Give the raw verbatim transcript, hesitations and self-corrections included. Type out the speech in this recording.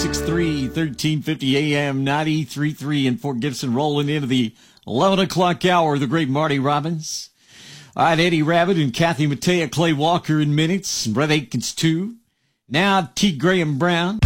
six three, thirteen fifty A M, ninety-three point three in Fort Gibson, rolling into the eleven o'clock hour, the great Marty Robbins. All right, Eddie Rabbit and Kathy Mattea, Clay Walker in minutes, and Brett Aikens too. Now T. Graham Brown.